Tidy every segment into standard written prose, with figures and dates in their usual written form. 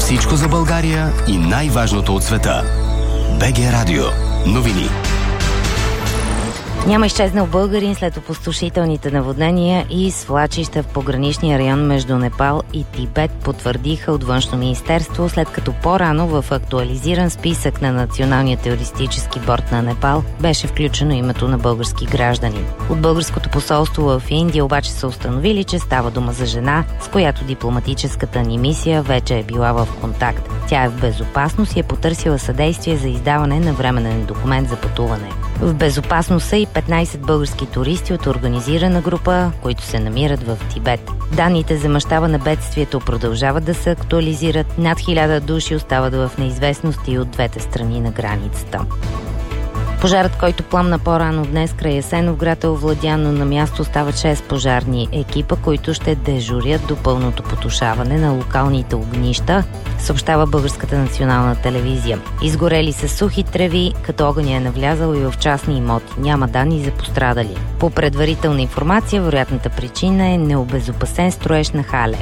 Всичко за България и най-важното от света. БГ Радио. Новини. Няма изчезнал българин след опустошителните наводнения и свлачища в пограничния район между Непал и Тибет, потвърдиха от Външно министерство, след като по-рано в актуализиран списък на Националния терористически борд на Непал беше включено името на български граждани. От българското посолство в Индия обаче са установили, че става дума за жена, с която дипломатическата ни мисия вече е била в контакт. Тя е в безопасност и е потърсила съдействие за издаване на временен документ за пътуване. В безопасност са и 15 български туристи от организирана група, които се намират в Тибет. Данните за мащаба на бедствието продължават да се актуализират. Над 1000 души остават в неизвестност и от двете страни на границата. Пожарът, който пламна по-рано днес край Асеновград, е овладян, но на място остават 6 пожарни екипа, които ще дежурят до пълното потушаване на локалните огнища, съобщава Българската национална телевизия. Изгорели са сухи треви, като огъня е навлязал и в частни имоти. Няма данни за пострадали. По предварителна информация, вероятната причина е необезопасен строеж на хале.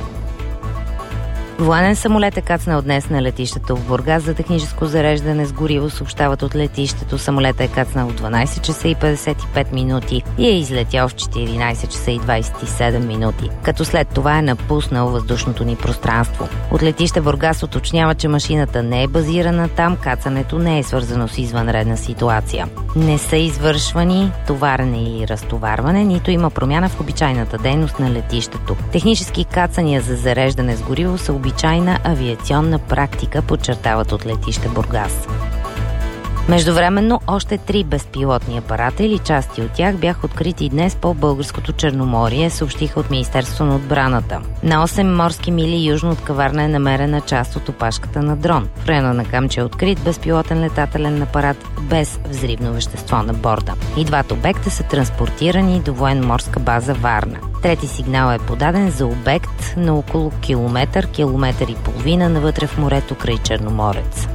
Военен самолет е кацнал днес на летището в Бургас за техническо зареждане с гориво, съобщават от летището. Самолетът е кацнал в 12 часа и 55 минути и е излетял в 14 часа и 27 минути, като след това е напуснал въздушното ни пространство. От летище Бургас уточнява, че машината не е базирана там, кацането не е свързано с извънредна ситуация. Не са извършвани товарене или разтоварване, нито има промяна в обичайната дейност на летището. Технически кацания за зареждане с гориво са обичайна авиационна практика, подчертават от летище Бургас. Междувременно още 3 безпилотни апарата или части от тях бяха открити днес по българското Черноморие, съобщиха от Министерството на отбраната. На 8 морски мили южно от Каварна е намерена част от опашката на дрон. В района на Камче е открит безпилотен летателен апарат без взривно вещество на борда. И двата обекта са транспортирани до военно-морска база Варна. Трети сигнал е подаден за обект на около километър и половина навътре в морето край Черноморец.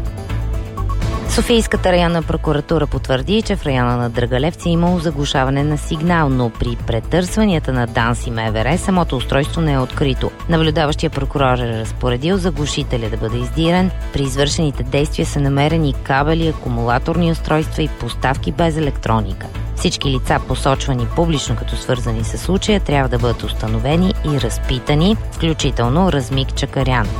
Софийската районна прокуратура потвърди, че в района на Драгалевци е имало заглушаване на сигнал, но при претърсванията на ДАНС и МВР самото устройство не е открито. Наблюдаващия прокурор е разпоредил заглушителя да бъде издирен. При извършените действия са намерени кабели, акумулаторни устройства и поставки без електроника. Всички лица, посочвани публично като свързани с случая, трябва да бъдат установени и разпитани, включително Размик Чакарян.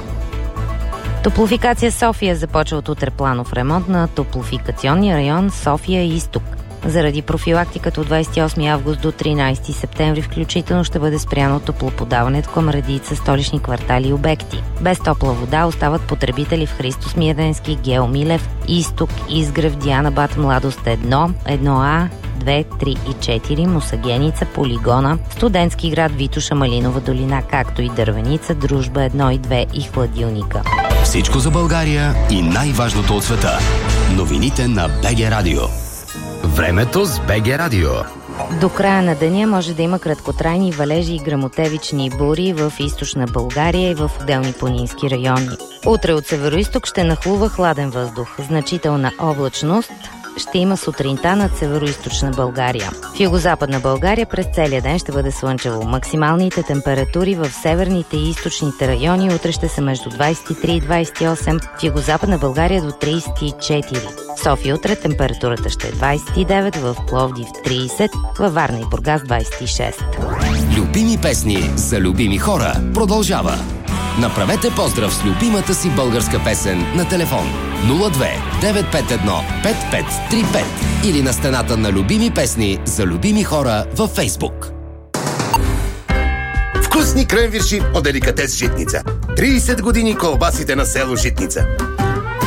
Топлофикация София започва от утре планов ремонт на топлофикационния район София Изток. Заради профилактиката от 28 август до 13 септември включително ще бъде спряно топлоподаването към редица столични квартали и обекти. Без топла вода остават потребители в Христо Смирненски, Гео Милев, Изток, Изгрев, Диана Бат, Младост 1, 1А, 2, 3 и 4, Мусагеница, Полигона, Студентски град, Витоша, Малинова долина, както и Дървеница, Дружба 1 и 2 и Хладилника. Всичко за България и най-важното от света. Новините на БГ Радио. Времето с БГ Радио. До края на деня може да има краткотрайни валежи и гръмотевични бури в източна България и в отделни планински райони. Утре от североизток ще нахлува хладен въздух. Значителна облачност ще има сутринта над североизточна България. В югозападна България през целия ден ще бъде слънчево. Максималните температури в северните и източните райони утре ще са между 23 и 28, в югозападна България до 34. В София утре температурата ще е 29, в Пловдив 30, във Варна и Бургас 26. Любими песни за любими хора продължава. Направете поздрав с любимата си българска песен на телефон 02 951 5535 или на стената на любими песни за любими хора във Фейсбук. Вкусни кренвирши от деликатес Житница. 30 години колбасите на село Житница.